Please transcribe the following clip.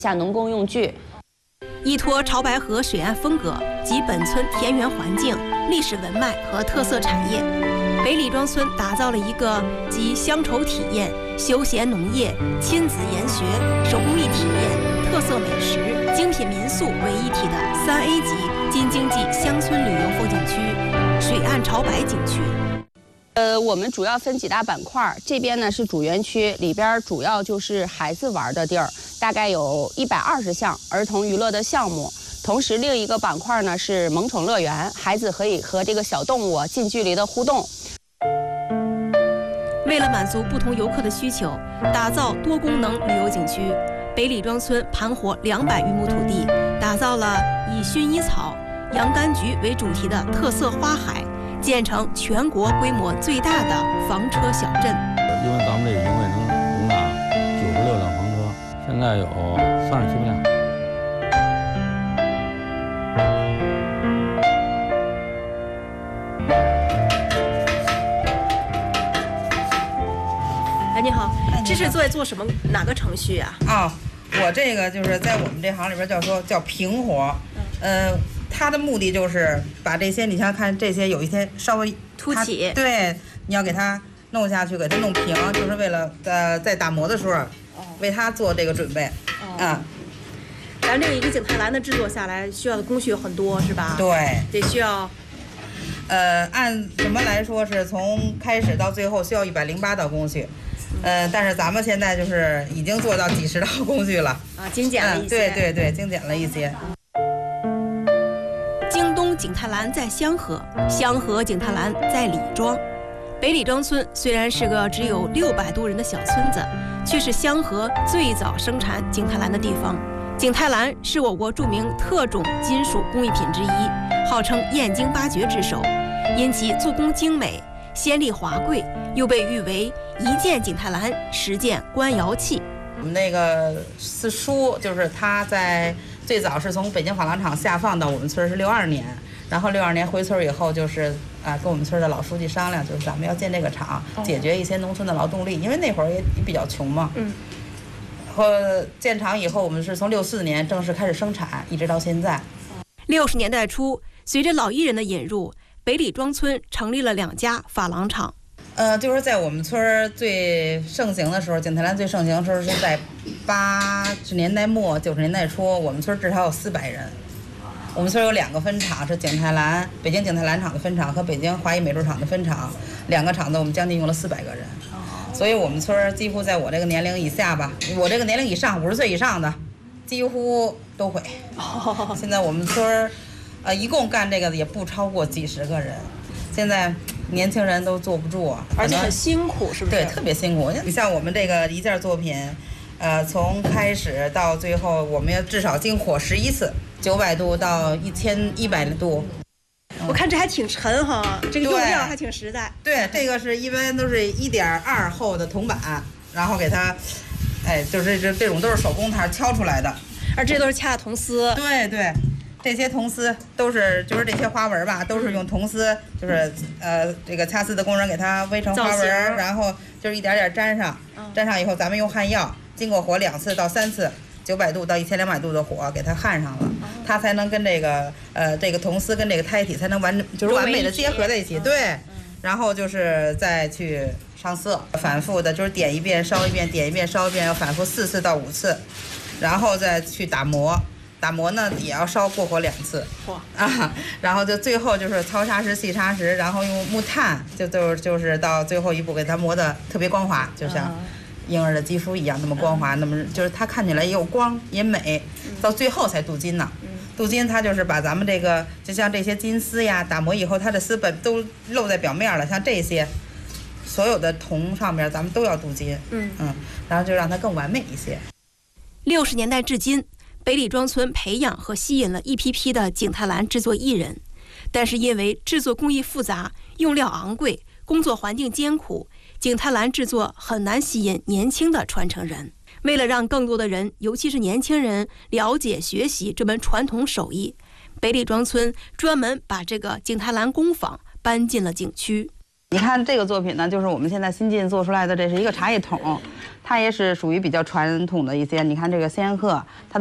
下农工用具。 依托潮白河水岸风格及本村田园环境、历史文脉和特色产业，北李庄村打造了一个集乡愁体验、休闲农业、亲子研学、手工艺体验、特色美食、精品民宿为一体的3A 级京津冀乡村旅游风景区——水岸潮白景区。 我们主要分几大板块，这边呢是主园区，里边主要就是孩子玩的地儿，大概有120项儿童娱乐的项目。同时，另一个板块呢是萌宠乐园，孩子可以和这个小动物近距离的互动。 为了满足不同游客的需求，打造多功能旅游景区，北李庄村盘活200余亩土地，打造了以薰衣草、洋甘菊为主题的特色花海，建成全国规模最大的房车小镇。 因为咱们这营位能容纳96辆房车，现在有37辆。 哎，你好，这是做什么哪个程序啊？ 我这个就是在我们这行里边叫平活，它的目的就是把这些，你像看这些有一些稍微凸起， 对，你要给它弄下去，给它弄平，就是为了在打磨的时候，为它做这个准备。 咱这个一个景泰蓝的制作下来，需要的工序很多，是吧？ 对， 得需要。 按什么来说是从开始到最后需要108道工序，但是咱们现在就是已经做到几十道工序了精简了一些。 对，精简了一些。 京东景泰蓝在香河，香河景泰蓝在李庄。北李庄村虽然是个只有600多人的小村子，却是香河最早生产景泰蓝的地方。景泰蓝是我国著名特种金属工艺品之一，号称燕京8绝之首。因其做工精美、鲜丽华贵，又被誉为1件景泰蓝10件官窑器。 我们那个四叔就是他在最早是从北京珐琅厂下放到我们村是62年，然后62年回村以后就是跟我们村的老书记商量，就是咱们要建这个厂，解决一些农村的劳动力，因为那会儿也比较穷嘛。和建厂以后，我们是从64年正式开始生产，一直到现在。 60年代初，随着老艺人的引入，北李庄村成立了2家珐琅厂。 就是在我们村最盛行的时候，景泰蓝最盛行的时候是在80年代末90年代初，我们村至少有400人。我们村有2个分厂，是景泰蓝北京景泰蓝厂的分厂和北京华谊美术厂的分厂，2个厂子我们将近用了400个人。所以我们村几乎在我这个年龄以下吧，我这个年龄以上50岁以上的几乎都会。现在我们村一共干这个也不超过几十个人。现在年轻人都坐不住， 而且很辛苦，是不是？ 对，特别辛苦。你像我们这个一件作品，从开始到最后，我们要至少经火11次，900度到1100度。 我看这还挺沉哈，这个用料还挺实在。 对，这个是一般都是1.2厚的铜板，然后给它，就是这种都是手工摊敲出来的， 而这都是掐的铜丝。 对。这些铜丝都是，就是这些花纹吧，都是用铜丝，就是这个掐丝的工人给它围成花纹，然后就是一点点粘上，粘上以后咱们用焊药，经过火2次到3次，900度到1200度的火给它焊上了，它才能跟这个这个铜丝跟这个胎体才能完美的结合在一起。对，然后就是再去上色，反复的就是点一遍烧一遍，点一遍烧一遍，要反复4次到5次，然后再去打磨。打磨呢也要烧过火2次，然后就最后就是糙砂石、细砂石，然后用木炭，就是到最后一步给它磨得特别光滑，就像婴儿的肌肤一样那么光滑，那么就是它看起来也有光也美，到最后才镀金呢。镀金它就是把咱们这个就像这些金丝呀，打磨以后它的丝本都露在表面了，像这些所有的铜上面咱们都要镀金，然后就让它更完美一些。 60年代至今，北李庄村培养和吸引了一批批的景泰蓝制作艺人，但是因为制作工艺复杂、用料昂贵、工作环境艰苦，景泰蓝制作很难吸引年轻的传承人。为了让更多的人，尤其是年轻人了解学习这门传统手艺，北李庄村专门把这个景泰蓝工坊搬进了景区。 你看这个作品呢，就是我们现在新近做出来的，这是一个茶叶桶，它也是属于比较传统的一些。你看这个仙鹤，它